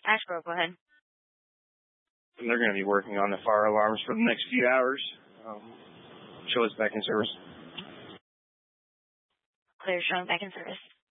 Ashboro, go ahead. And they're going to be working on the fire alarms for the next few hours. Show us back in service. Clear, showing back in service.